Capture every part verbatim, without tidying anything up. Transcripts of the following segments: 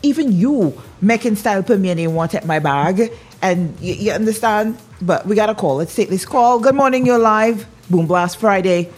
even you making style per me and they want to take my bag. And you, you understand? But we got a call. Let's take this call. Good morning, you're live. Boom Blast Friday.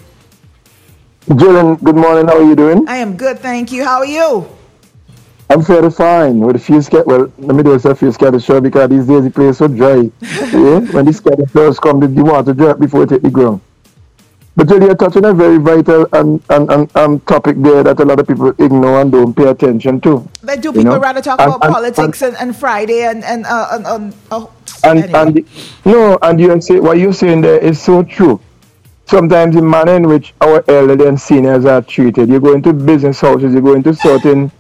Jillian, good morning. How are you doing? I am good, thank you. How are you? I'm fairly fine. With a few scat, well, let me do a few scatter show because these days the place is so dry. Yeah? When the scatter shows come, the water drop before it hit the ground. But Jillian, you're touching a very vital and, and, and, and topic there that a lot of people ignore and don't pay attention to. But do people you know? rather talk and, about and, politics and, and, and Friday and and uh, and, and oh, and, anyway. and no, and you say what you're saying there is so true. Sometimes the manner in which our elderly and seniors are treated, you go into business houses, you go into certain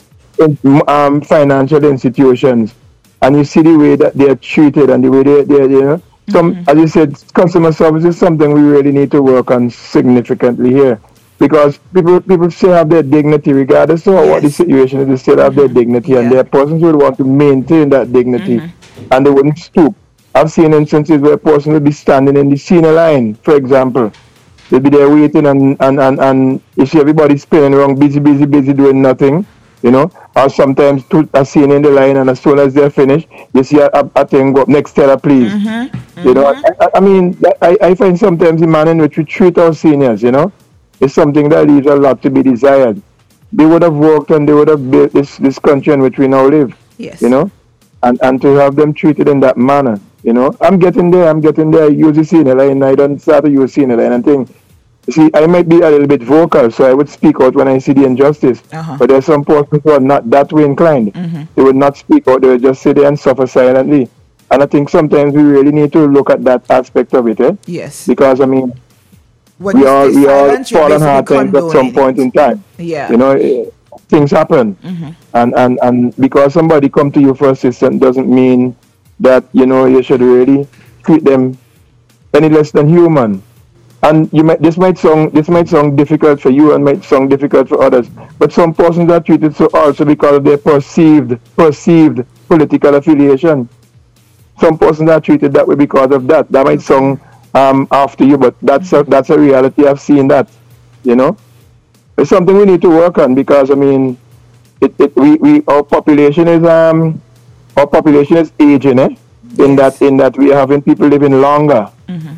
um, financial institutions, and you see the way that they are treated and the way they, they you know, some, mm-hmm. as you said, customer service is something we really need to work on significantly here, because people people still have their dignity, regardless of yes. what the situation is. They still have mm-hmm. their dignity, yeah. and there are persons who would want to maintain that dignity, mm-hmm. and they wouldn't stoop. I've seen instances where a person would be standing in the senior line, for example. They'll be there waiting, and, and, and, and you see everybody spinning around, busy, busy, busy, doing nothing, you know. Or sometimes two are seen in the line, and as soon as they're finished, you see a, a, a thing go up, next teller, please. Mm-hmm. Mm-hmm. You know, I, I mean, I, I find sometimes the manner in which we treat our seniors, you know, is something that leaves a lot to be desired. They would have worked and they would have built this, this country in which we now live, yes. you know, and, and to have them treated in that manner. You know, I'm getting there, I'm getting there. I use the senior line, I don't start to use senior line and think. See, I might be a little bit vocal, so I would speak out when I see the injustice. Uh-huh. But there's some persons who are not that way inclined. Mm-hmm. They would not speak out, they would just sit there and suffer silently. And I think sometimes we really need to look at that aspect of it, eh? Yes. Because, I mean, when we all, we all fall on hard times at some point it. in time. Yeah. You know, things happen. Mm-hmm. And, and, and because somebody come to you for assistance doesn't mean that, you know, you should really treat them any less than human. And you might this might sound this might sound difficult for you and might sound difficult for others, but some persons are treated so also because of their perceived perceived political affiliation. Some persons are treated that way because of that. That might sound um, after you, but that's a, that's a reality. I've seen that. You know, it's something we need to work on because I mean, it, it we, we our population is um our population is aging, eh? In that in that we are having people living longer. Mm-hmm.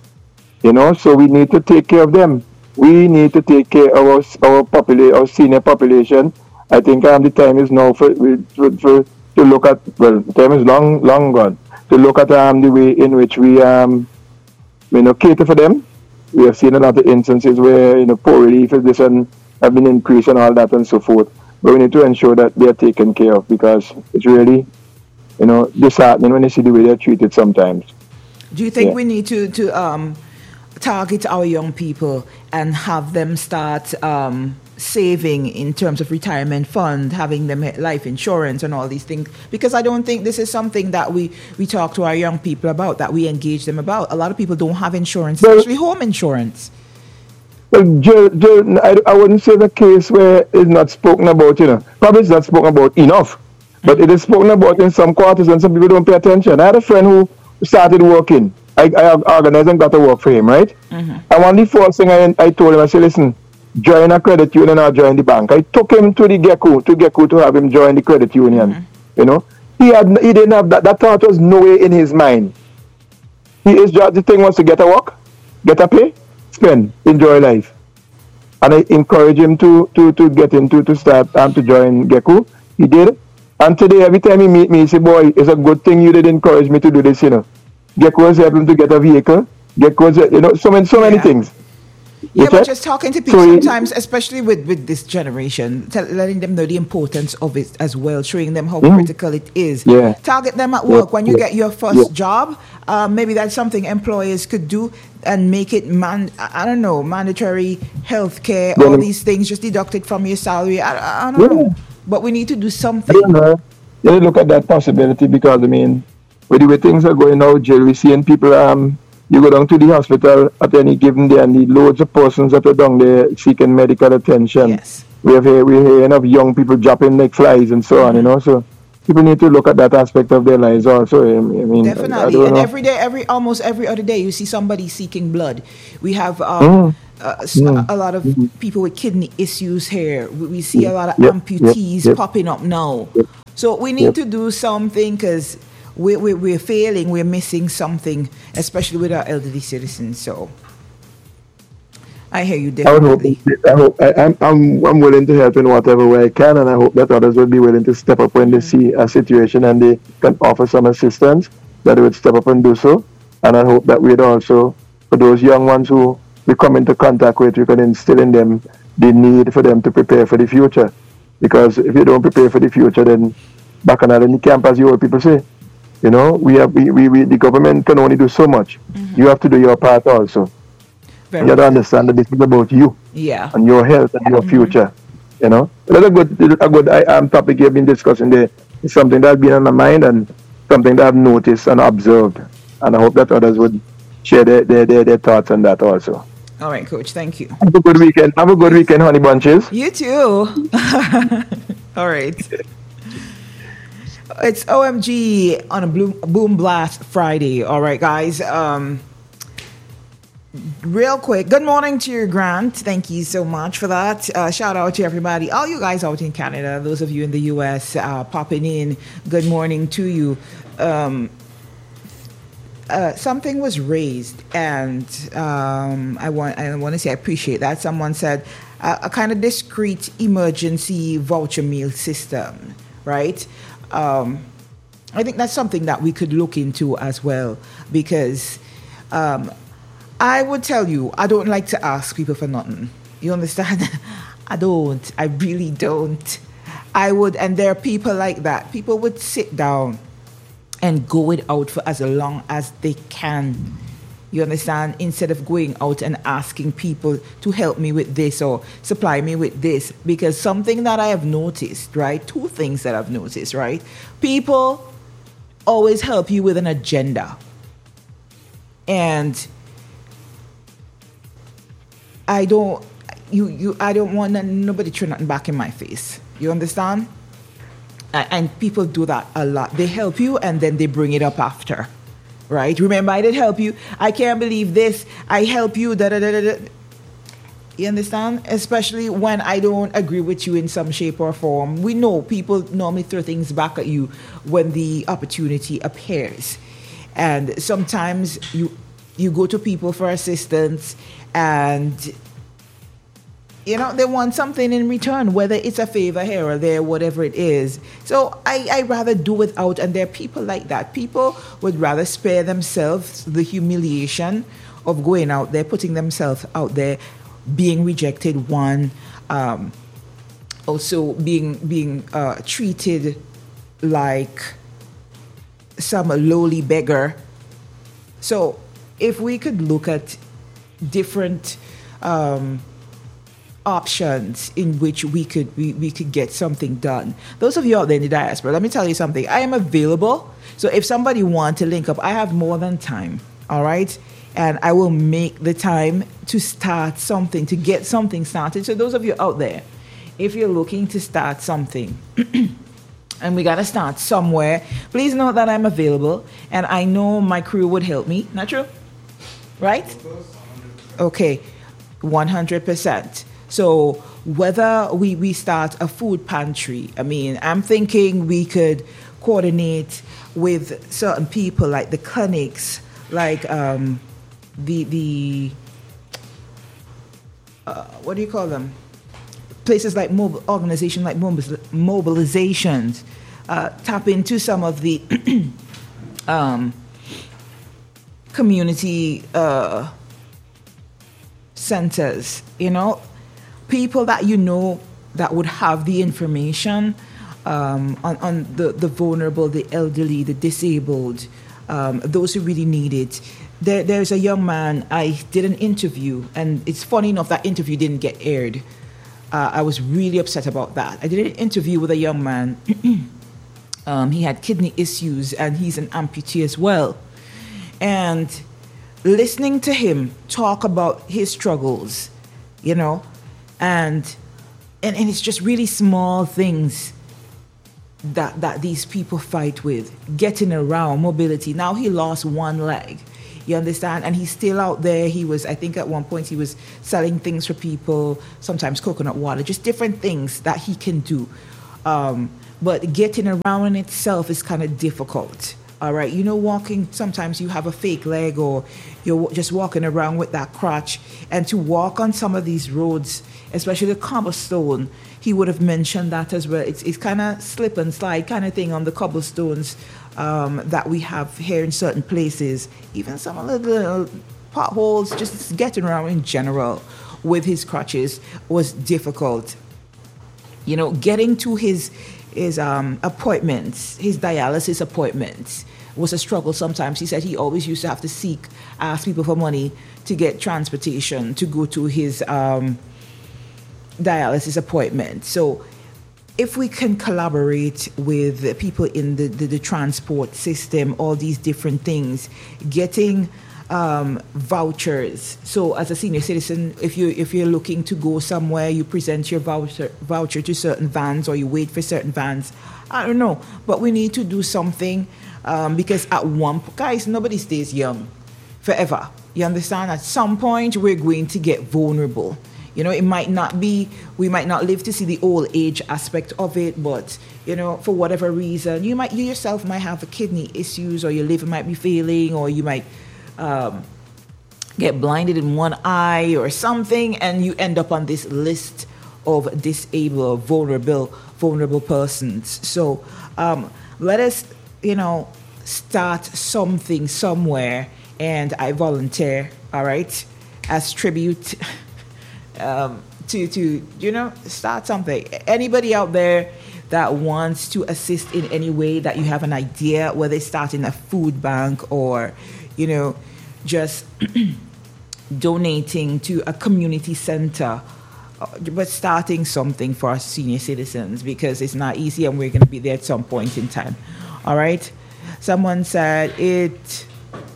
You know, so we need to take care of them. We need to take care of our our population, our senior population. I think um, the time is now for, for, for to look at. Well, the time is long, long gone. To look at um the way in which we um you know cater for them. We have seen a lot of instances where you know poor relief is this and have been increased and all that and so forth. But we need to ensure that they are taken care of because it's really you know disheartening when you see the way they're treated sometimes. Do you think yeah. we need to to um? target our young people and have them start um, saving in terms of retirement fund, having them life insurance and all these things? Because I don't think this is something that we, we talk to our young people about, that we engage them about. A lot of people don't have insurance, well, especially home insurance. Well, Joe, Joe, I, I wouldn't say the case where it's not spoken about, you know. Probably it's not spoken about enough, but it is spoken about in some quarters and some people don't pay attention. I had a friend who started working. I, I organized and got to work for him, right? Mm-hmm. And one of the first thing I, I told him, I said, listen, join a credit union or join the bank. I took him to the Gecko, to Gecko to have him join the credit union. Mm-hmm. You know, he had he didn't have that. That thought was nowhere in his mind. He is just the thing was to get a work, get a pay, spend, enjoy life. And I encouraged him to to to get into to start um, to join Gecko. He did. And today, every time he meet me, he say, boy, it's a good thing you did encourage me to do this, you know. Gecko was able to get a vehicle. Gecko was, you know, so many, so many yeah. things. Yeah, but just talking to people so sometimes, especially with, with this generation, tell, letting them know the importance of it as well, showing them how mm. critical it is. Yeah. Target them at work. Yeah. When you yeah. get your first yeah. job, uh, maybe that's something employers could do and make it, man. I don't know, mandatory health care, yeah. all these things, just deduct it from your salary. I, I don't yeah. know. But we need to do something. I don't know. You look at that possibility because, I mean, with the way things are going now, Jill, we're seeing people, um, you go down to the hospital at any given day and need loads of persons that are down there seeking medical attention. Yes. We have here, we're hearing of young people dropping like flies and so mm-hmm. on, you know, so people need to look at that aspect of their lives also. I mean, definitely. I and know. every day, every almost every other day, you see somebody seeking blood. We have um, mm. Uh, mm. a lot of mm-hmm. people with kidney issues here. We, we see a lot of yep. amputees yep. Yep. popping up now. Yep. So we need Yep. to do something because we, we, we're failing, we're missing something, especially with our elderly citizens. So I hear you I would hope. definitely. I hope I, I'm, I'm I'm willing to help in whatever way I can, and I hope that others will be willing to step up when they see a situation and they can offer some assistance. That they would step up and do so. And I hope that we'd also, for those young ones who we come into contact with, we can instill in them the need for them to prepare for the future. Because if you don't prepare for the future, then back on the camp, as you old people say, you know, we have we, we, we the government can only do so much. Mm-hmm. You have to do your part also. Very You have to good. understand that this is about you Yeah. and your health and your future. You know, that's a good, a good um, topic you've been discussing there. It's something that's been on my mind and something that I've noticed and observed. And I hope that others would share their, their, their, their thoughts on that also. All right, Coach. Thank you. Have a good weekend. Have a good weekend, honey bunches. You too. All right. It's O M G on a Boom, boom Blast Friday. All right, guys. Um, real quick, good morning to you, Grant. Thank you so much for that. Uh, shout out to everybody, all you guys out in Canada, those of you in the U S uh, popping in. Good morning to you. Um, uh, something was raised, and um, I want I want to say I appreciate that. Someone said uh, a kind of discrete emergency voucher meal system, right? Um, I think that's something that we could look into as well, because um, I would tell you, I don't like to ask people for nothing. You understand? I don't. I really don't. I would, and there are people like that. People would sit down and go it out for as long as they can. You understand? Instead of going out and asking people to help me with this or supply me with this. Because something that I have noticed, right? Two things that I've noticed, right? People always help you with an agenda. And I don't, you, you, I don't want nobody throwing nothing back in my face. You understand? And people do that a lot. They help you and then they bring it up after, right? Remember, I did help you. I can't believe this. I help you. Da da da da da. You understand? Especially when I don't agree with you in some shape or form. We know people normally throw things back at you when the opportunity appears, and sometimes you you go to people for assistance and, you know, they want something in return, whether it's a favor here or there, whatever it is. So I, I rather do without, and there are people like that. People would rather spare themselves the humiliation of going out there, putting themselves out there, being rejected, one, um, also being, being uh, treated like some lowly beggar. So if we could look at different um, options in which we could we, we could get something done. Those of you out there in the diaspora, let me tell you something. I am available. So if somebody wants to link up, I have more than time. All right. And I will make the time to start something, to get something started. So those of you out there, if you're looking to start something, and we got to start somewhere, please know that I'm available. And I know my crew would help me. Not true? Right? Okay. one hundred percent. So whether we, we start a food pantry, I mean, I'm thinking we could coordinate with certain people like the clinics, like um, the, the uh, what do you call them? Places like mobile organizations like mobilizations, uh, tap into some of the um, community uh, centers, you know, people that you know that would have the information um, on, on the, the vulnerable, the elderly, the disabled, um, those who really need it. There, there's a young man, I did an interview, and it's funny enough that interview didn't get aired. Uh, I was really upset about that. I did an interview with a young man. um, he had kidney issues, and he's an amputee as well. And listening to him talk about his struggles, you know, and and, and it's just really small things that that these people fight with, getting around, mobility. Now he lost one leg, you understand? And he's still out there. He was, I think at one point he was selling things for people, sometimes coconut water, just different things that he can do. Um, but getting around in itself is kind of difficult. All right, you know, walking, sometimes you have a fake leg or you're just walking around with that crutch. And to walk on some of these roads, especially the cobblestone, he would have mentioned that as well. It's, it's kind of slip and slide kind of thing on the cobblestones um, that we have here in certain places. Even some of the little potholes, just getting around in general with his crutches was difficult. You know, getting to his his um, appointments, his dialysis appointments, was a struggle sometimes. He said he always used to have to seek, ask people for money to get transportation to go to his um, dialysis appointment. So if we can collaborate with people in the, the, the transport system, all these different things, getting um, vouchers. So as a senior citizen, if you if you're looking to go somewhere, you present your voucher voucher to certain vans, or you wait for certain vans. I don't know, but we need to do something um, because at one point, guys, nobody stays young forever. You understand? At some point, we're going to get vulnerable. You know, it might not be, we might not live to see the old age aspect of it, but, you know, for whatever reason, you might, you yourself might have a kidney issues, or your liver might be failing, or you might um, get blinded in one eye or something, and you end up on this list of disabled, vulnerable, vulnerable persons. So um, let us, you know, start something somewhere, and I volunteer, all right, as tribute um, to, to, you know, start something. Anybody out there that wants to assist in any way, that you have an idea, whether it's starting a food bank or, you know, just donating to a community center, but starting something for our senior citizens, because it's not easy and we're going to be there at some point in time. All right? Someone said it,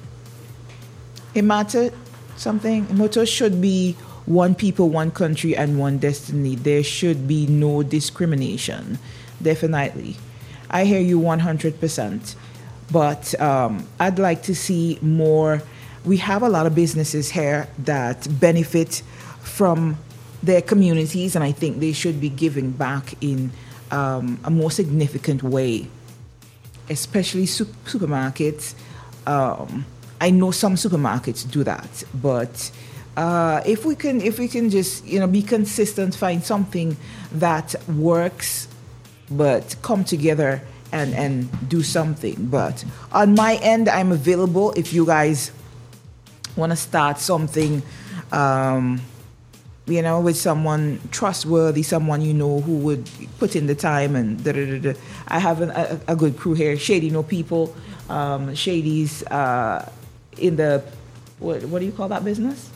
it mattered something. Motto should be one people, one country, and one destiny. There should be no discrimination. Definitely. I hear you one hundred percent. But um, I'd like to see more. We have a lot of businesses here that benefit from their communities, and I think they should be giving back in um, a more significant way, especially su- supermarkets. Um, I know some supermarkets do that, but uh, if we can, if we can just, you know, be consistent, find something that works, but come together and and do something. But on my end, I'm available if you guys want to start something, um, you know, with someone trustworthy, someone you know who would put in the time and da da da da. I have an, a, a good crew here. Shady know people. Um, Shady's uh, in the, what, what do you call that business?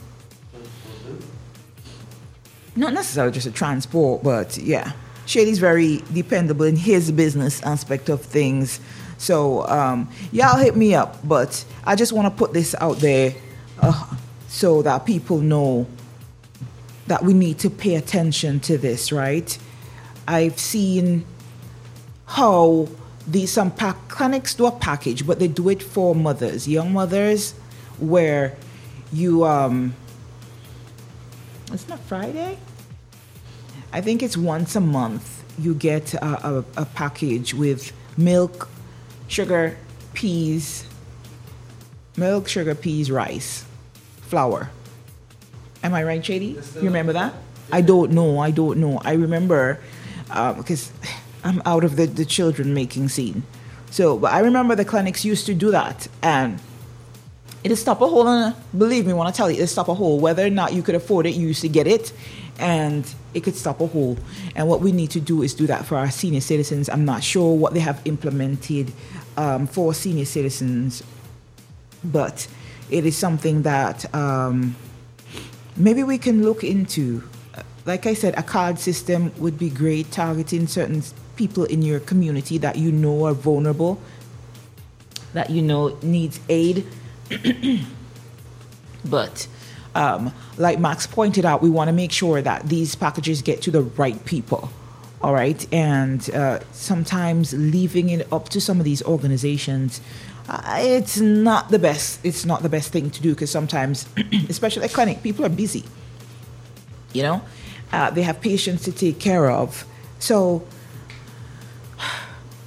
Not necessarily just a transport, but yeah. Shady's very dependable in his business aspect of things. So um, y'all hit me up, but I just want to put this out there uh, so that people know that we need to pay attention to this, right? I've seen how these some pack, clinics do a package, but they do it for mothers, young mothers, where you, um, it's not Friday? I think it's once a month you get a, a, a package with milk, sugar, peas, milk, sugar, peas, rice, flour. Am I right, Shady? You remember that? I don't know. I don't know. I remember uh, because I'm out of the, the children making scene. So, but I remember the clinics used to do that, and it'll stop a hole. In a, believe me when I tell you, it'll stop a hole. Whether or not you could afford it, you used to get it, and it could stop a hole. And what we need to do is do that for our senior citizens. I'm not sure what they have implemented um, for senior citizens, but it is something that um, maybe we can look into. Like I said, a card system would be great, targeting certain people in your community that you know are vulnerable, that you know needs aid. But um, like Max pointed out, we want to make sure that these packages get to the right people, all right? And uh, sometimes leaving it up to some of these organizations, uh, it's not the best. It's not the best thing to do, because sometimes, especially at clinic, people are busy, you know? Uh, they have patients to take care of. So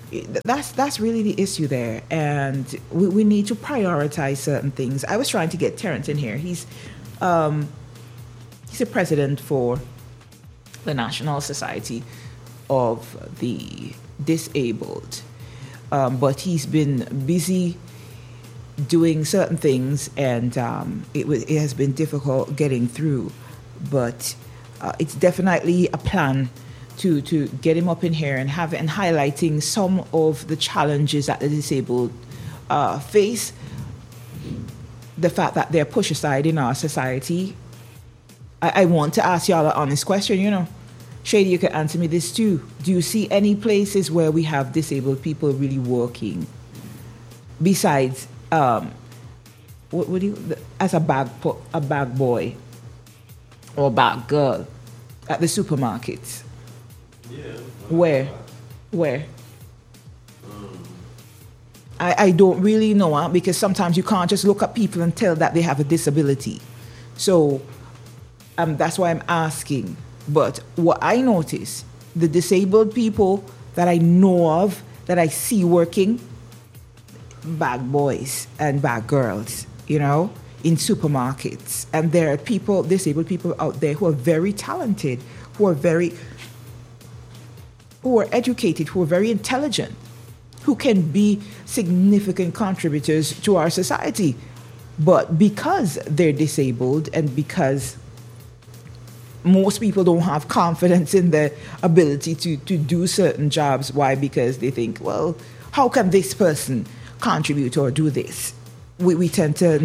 that's that's really the issue there, and we, we need to prioritize certain things. I was trying to get Terrence in here. He's um, he's a president for the National Society of the Disabled, um, but he's been busy doing certain things, and um, it, was, it has been difficult getting through. But uh, it's definitely a plan to to get him up in here and have and highlighting some of the challenges that the disabled uh, face, the fact that they're pushed aside in our society. I, I want to ask y'all an honest question, you know. Shady, you can answer me this too. Do you see any places where we have disabled people really working besides um, what would you as a bag po- a bag boy or bag girl at the supermarkets? Yeah. Where? Where? Um. I, I don't really know, huh? Because sometimes you can't just look at people and tell that they have a disability. So um, that's why I'm asking. But what I notice, the disabled people that I know of, that I see working, bag boys and bag girls, you know, in supermarkets. And there are people, disabled people out there who are very talented, who are very... who are educated, who are very intelligent, who can be significant contributors to our society. But because they're disabled and because most people don't have confidence in their ability to, to do certain jobs, why? Because they think, well, how can this person contribute or do this? We, we tend to